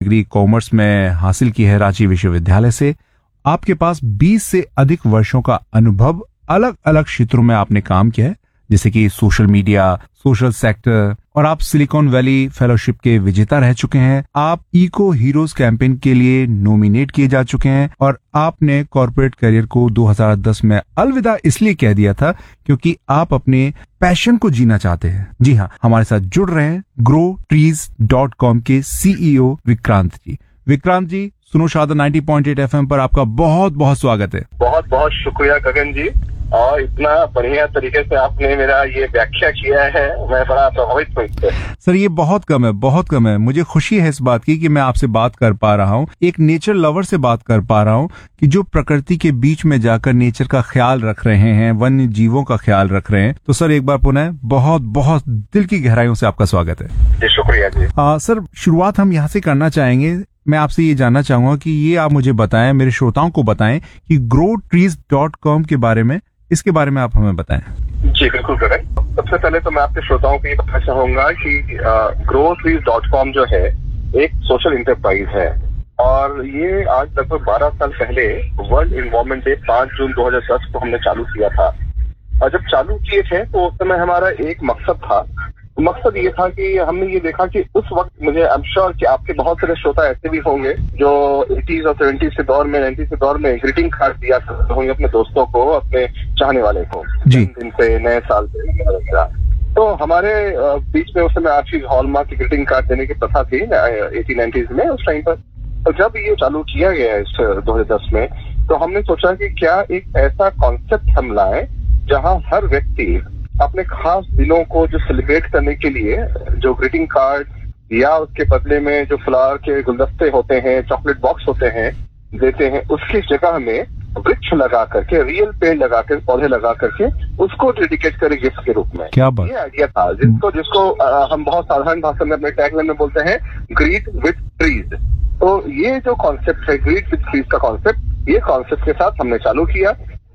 Degree commerce में हासिल की है रांची विश्वविद्यालय से। आपके पास 20 से अधिक वर्षों का अनुभव, अलग अलग क्षेत्रों में आपने काम किया है, जैसे कि सोशल मीडिया, सोशल सेक्टर, और आप सिलिकॉन वैली फेलोशिप के विजेता रह चुके हैं। आप इको हीरोज कैंपेन के लिए नॉमिनेट किए जा चुके हैं और आपने कॉर्पोरेट करियर को 2010 में अलविदा इसलिए कह दिया था क्योंकि आप अपने पैशन को जीना चाहते हैं। जी हाँ, हमारे साथ जुड़ रहे हैं growtrees.com के सीईओ विक्रांत जी। विक्रांत जी, सुनो शादा 90.8 FM पर आपका बहुत बहुत स्वागत है। बहुत बहुत शुक्रिया गगन जी, और इतना बढ़िया तरीके से आपने मेरा ये व्याख्या किया है, मैं बड़ा प्रभावित हूँ। सर, ये बहुत कम है। मुझे खुशी है इस बात की कि मैं आपसे बात कर पा रहा हूँ, एक नेचर लवर से बात कर पा रहा हूँ कि जो प्रकृति के बीच में जाकर नेचर का ख्याल रख रहे हैं, वन्य जीवों का ख्याल रख रहे हैं। तो सर, एक बार पुनः बहुत बहुत दिल की गहराइयों से आपका स्वागत है। जी शुक्रिया जी। सर, शुरुआत हम यहाँ से करना चाहेंगे। मैं आपसे ये जानना चाहूंगा कि ये आप मुझे बताएं, मेरे श्रोताओं को बताएं कि growtrees.com के बारे में, इसके बारे में आप हमें बताएं। जी बिल्कुल गगन, सबसे पहले तो मैं आपके श्रोताओं को ये बताना चाहूंगा कि growtrees.com जो है एक सोशल इंटरप्राइज है, और ये आज लगभग 12 साल पहले वर्ल्ड एनवायरनमेंट डे 5 जून 2010 को हमने चालू किया था। और जब चालू किए थे तो उस समय हमारा एक मकसद था। मकसद ये था कि हमने ये देखा कि उस वक्त, मुझे आई एम श्योर कि आपके बहुत सारे श्रोता ऐसे भी होंगे जो 80s और 70s के दौर में, 90s के दौर में ग्रीटिंग कार्ड दिया करते होंगे अपने दोस्तों को, अपने चाहने वाले को, दिन पे, नए साल पे। तो हमारे बीच में उस समय आर्ची हॉलमार्क की ग्रीटिंग कार्ड देने की प्रथा थी 80-90s में, उस टाइम पर। तो जब ये चालू किया गया इस 2010 में, तो हमने सोचा कि क्या एक ऐसा कॉन्सेप्ट हम लाएं जहां हर व्यक्ति अपने खास दिनों को जो सेलिब्रेट करने के लिए जो ग्रीटिंग कार्ड या उसके बदले में जो फ्लावर के गुलदस्ते होते हैं, चॉकलेट बॉक्स होते हैं, देते हैं, उसकी जगह में वृक्ष लगा करके, रियल पेड़ लगा कर, पौधे लगा करके उसको डेडिकेट करें गिफ्ट के रूप में। क्या बात? ये आइडिया था जिसको हम बहुत साधारण भाषा में अपने टैगलाइन में बोलते हैं, ग्रीट विथ ट्रीज। तो ये जो कॉन्सेप्ट है, ग्रीट विथ ट्रीज का कॉन्सेप्ट, ये कॉन्सेप्ट के साथ हमने चालू किया।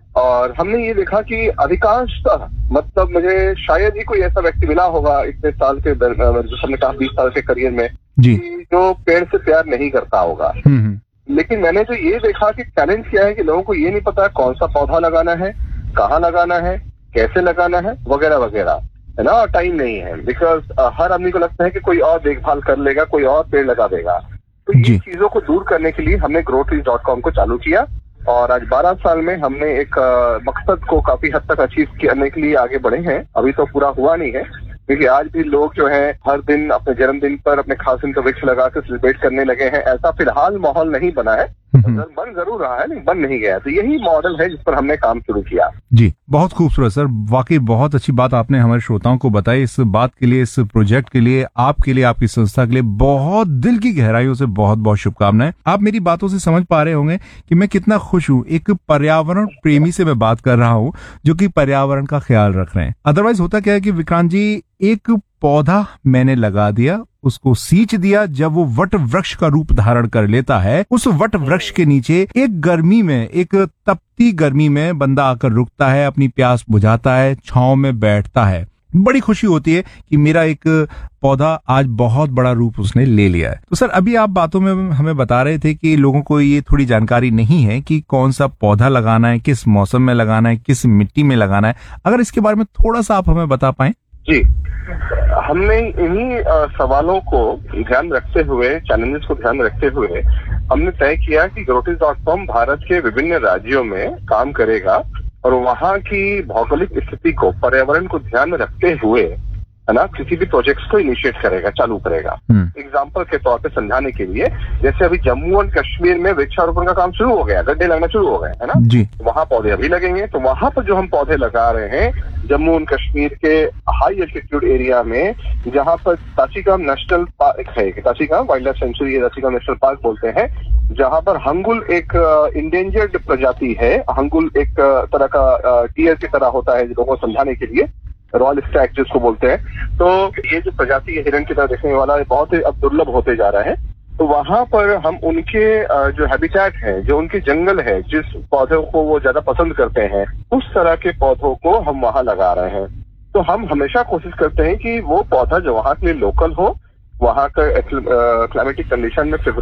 और हमने ये देखा कि अधिकांशतः, मतलब मुझे शायद ही कोई ऐसा व्यक्ति मिला होगा इतने साल के, जो हमने कहा 20 साल के करियर में, जी, जो पेड़ से प्यार नहीं करता होगा। लेकिन मैंने जो ये देखा कि चैलेंज क्या है कि लोगों को ये नहीं पता कौन सा पौधा लगाना है, कहाँ लगाना है, कैसे लगाना है, वगैरह वगैरह, है ना। और टाइम नहीं है, बिकॉज हर आदमी को लगता है कि कोई और देखभाल कर लेगा, कोई और पेड़ लगा देगा। तो ये चीजों को दूर करने के लिए हमने growtrees.com को चालू किया, और आज 12 साल में हमने एक मकसद को काफी हद तक अचीव करने के लिए आगे बढ़े हैं। अभी तो पूरा हुआ नहीं है, क्योंकि आज भी लोग जो है हर दिन अपने जन्मदिन पर अपने खास दिन का वृक्ष लगाकर सेलिब्रेट करने लगे हैं। ऐसा फिलहाल माहौल नहीं बना है, बन जरूर रहा है, नहीं बन नहीं गया। तो यही मॉडल है जिस पर हमने काम शुरू किया। जी, बहुत खूबसूरत सर, वाकई बहुत अच्छी बात आपने हमारे श्रोताओं को बताई। इस बात के लिए, इस प्रोजेक्ट के लिए, आपके लिए, आपकी संस्था के लिए बहुत दिल की गहराइयों से बहुत बहुत शुभकामनाएं। आप मेरी बातों से समझ पा रहे होंगे कि मैं कितना खुश हूँ। एक पर्यावरण प्रेमी से मैं बात कर रहा हूँ जो कि पर्यावरण का ख्याल रख रहे हैं। अदरवाइज होता क्या है कि विक्रांत जी, एक पौधा मैंने लगा दिया, उसको सींच दिया, जब वो वट वृक्ष का रूप धारण कर लेता है, उस वट वृक्ष के नीचे एक गर्मी में, एक तपती गर्मी में बंदा आकर रुकता है, अपनी प्यास बुझाता है, छांव में बैठता है। बड़ी खुशी होती है कि मेरा एक पौधा आज बहुत बड़ा रूप उसने ले लिया है। तो सर, अभी आप बातों में हमें बता रहे थे कि लोगों को ये थोड़ी जानकारी नहीं है कि कौन सा पौधा लगाना है, किस मौसम में लगाना है, किस मिट्टी में लगाना है। अगर इसके बारे में थोड़ा सा आप हमें बता पाएं। जी, हमने इन्हीं सवालों को ध्यान रखते हुए, चैलेंजेस को ध्यान रखते हुए, हमने तय किया कि growtrees.com भारत के विभिन्न राज्यों में काम करेगा और वहाँ की भौगोलिक स्थिति को, पर्यावरण को ध्यान रखते हुए, है ना, किसी भी प्रोजेक्ट्स को इनिशिएट करेगा, चालू करेगा। एग्जाम्पल के तौर पे समझाने के लिए, जैसे अभी जम्मू एंड कश्मीर में वृक्षारोपण का काम शुरू हो गया, गड्ढे लगना शुरू हो गए, है ना जी। वहाँ पौधे अभी लगेंगे। तो वहाँ पर जो हम पौधे लगा रहे हैं, जम्मू एंड कश्मीर के हाई एल्टीट्यूड एरिया में, जहाँ पर ताशीगाम नेशनल पार्क है, ताशीगाम wild life sanctuary, ताशीगाम national park बोलते हैं, जहाँ पर हंगुल एक इंडेंजर्ड प्रजाति है। हंगुल एक तरह का टीयर की तरह होता है, लोगों को समझाने के लिए, रॉयल स्टैग जिसको बोलते हैं। तो ये जो प्रजाति है हिरण की तरह देखने वाला, बहुत ही अब दुर्लभ होते जा रहा है। तो वहां पर हम उनके जो हैबिटेट है, जो उनके जंगल है, जिस पौधों को वो ज्यादा पसंद करते हैं, उस तरह के पौधों को हम वहां लगा रहे हैं। तो हम हमेशा कोशिश करते हैं कि वो पौधा जो वहां के लिए लोकल हो, वहां का क्लाइमेटिक कंडीशन में